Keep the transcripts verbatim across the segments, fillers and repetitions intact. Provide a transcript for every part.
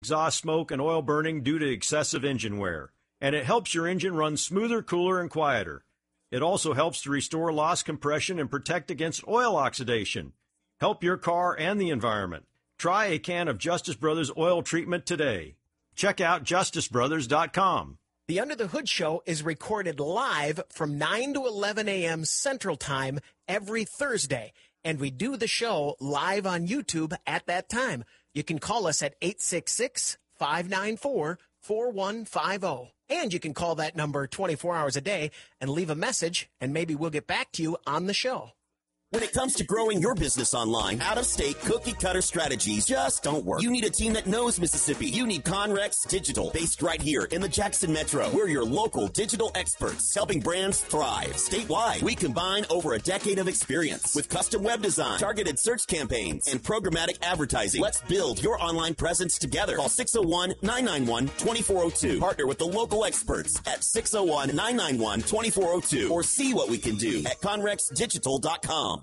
exhaust smoke and oil burning due to excessive engine wear. And it helps your engine run smoother, cooler, and quieter. It also helps to restore lost compression and protect against oil oxidation. Help your car and the environment. Try a can of Justice Brothers oil treatment today. Check out justice brothers dot com. The Under the Hood Show is recorded live from nine to eleven a.m. Central Time every Thursday, and we do the show live on YouTube at that time. You can call us at eight six six, five nine four, four one five zero. And you can call that number twenty-four hours a day and leave a message, and maybe we'll get back to you on the show. When it comes to growing your business online, out-of-state cookie-cutter strategies just don't work. You need a team that knows Mississippi. You need Conrex Digital, based right here in the Jackson Metro. We're your local digital experts, helping brands thrive statewide. We combine over a decade of experience with custom web design, targeted search campaigns, and programmatic advertising. Let's build your online presence together. Call six oh one, nine nine one, two four oh two. Partner with the local experts at six oh one, nine nine one, two four oh two or see what we can do at conrex digital dot com.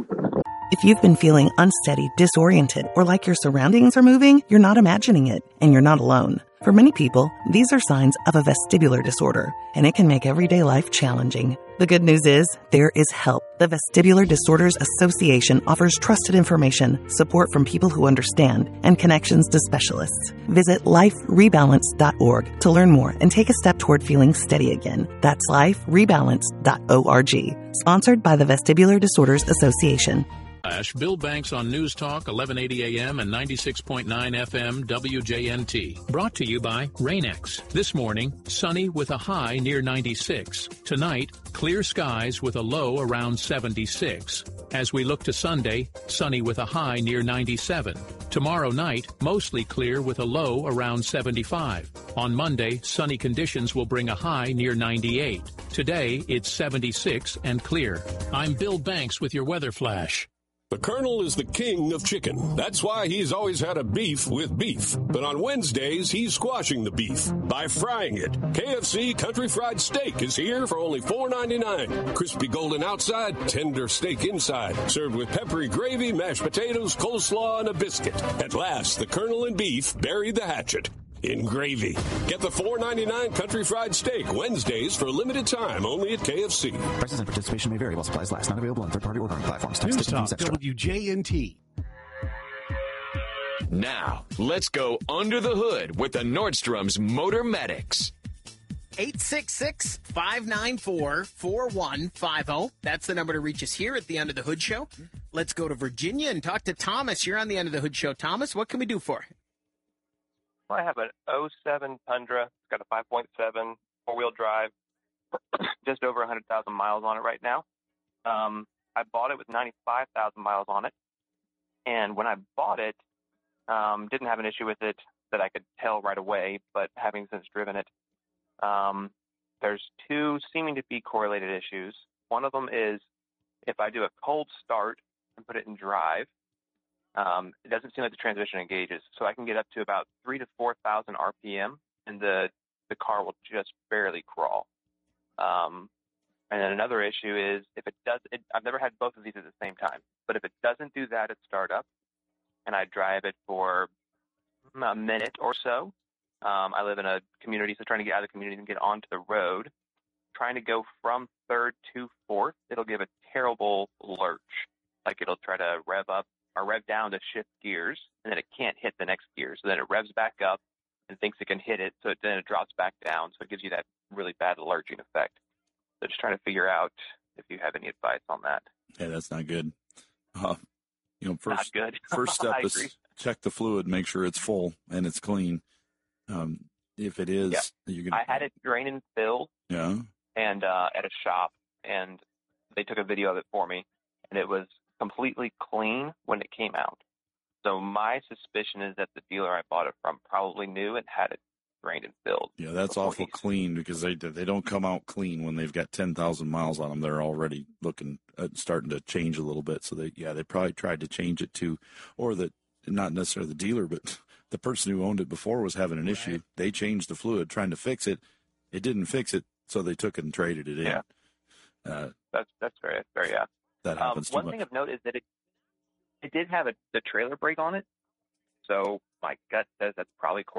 If you've been feeling unsteady, disoriented, or like your surroundings are moving, you're not imagining it, and you're not alone. For many people, these are signs of a vestibular disorder, and it can make everyday life challenging. The good news is, there is help. The Vestibular Disorders Association offers trusted information, support from people who understand, and connections to specialists. Visit life rebalance dot org to learn more and take a step toward feeling steady again. That's life rebalance dot org. Sponsored by the Vestibular Disorders Association. Bill Banks on News Talk, eleven eighty A M and ninety-six point nine F M W J N T. Brought to you by Rain-X. This morning, sunny with a high near ninety-six. Tonight, clear skies with a low around seventy-six. As we look to Sunday, sunny with a high near ninety-seven. Tomorrow night, mostly clear with a low around seventy-five. On Monday, sunny conditions will bring a high near ninety-eight. Today, it's seventy-six and clear. I'm Bill Banks with your weather flash. The Colonel is the king of chicken. That's why he's always had a beef with beef. But on Wednesdays, he's squashing the beef by frying it. K F C Country Fried Steak is here for only four ninety-nine. Crispy golden outside, tender steak inside. Served with peppery gravy, mashed potatoes, coleslaw, and a biscuit. At last, the Colonel and beef buried the hatchet in gravy. Get the four ninety-nine Country Fried Steak Wednesdays for a limited time only at K F C. Prices and participation may vary while supplies last. Not available on third-party ordering platforms. News Talk W J N T. Now, let's go under the hood with the Nordstrom's Motor Medics. eight six six, five nine four, four one five zero. That's the number to reach us here at the Under the Hood Show. Let's go to Virginia and talk to Thomas. You're on the Under the Hood Show. Thomas, what can we do for you? I have an oh seven Tundra. It's got a five point seven four-wheel drive, just over one hundred thousand miles on it right now. Um, I bought it with ninety-five thousand miles on it, and when I bought it, um, didn't have an issue with it that I could tell right away, but having since driven it, um, there's two seeming to be correlated issues. One of them is if I do a cold start and put it in drive, Um, it doesn't seem like the transmission engages, so I can get up to about three to four thousand R P M, and the the car will just barely crawl. Um, and then another issue is if it does, it, I've never had both of these at the same time, but if it doesn't do that at startup, and I drive it for a minute or so, um, I live in a community, so trying to get out of the community and get onto the road, trying to go from third to fourth, it'll give a terrible lurch, like it'll try to rev up or rev down to shift gears, and then it can't hit the next gear. So then it revs back up and thinks it can hit it, so it, then it drops back down. So it gives you that really bad lurching effect. So just trying to figure out if you have any advice on that. Yeah, that's not good. Uh, you know, first, not good. first step I is agree. check the fluid, make sure it's full and it's clean. Um, if it is, yeah. you can. I had it drain and fill. Yeah. And uh, at a shop, and they took a video of it for me, and it was completely clean when it came out. So my suspicion is that the dealer I bought it from probably knew and had it drained and filled. Yeah, that's awful clean because they they don't come out clean when they've got ten thousand miles on them. They're already looking at starting to change a little bit. So they yeah, they probably tried to change it to, or that not necessarily the dealer, but the person who owned it before was having an right. issue. They changed the fluid, trying to fix it. It didn't fix it, so they took it and traded it in. Yeah, uh, that's that's very very yeah. That happens um, too one much. thing of note is that it it did have a the trailer brake on it, so My gut says that's probably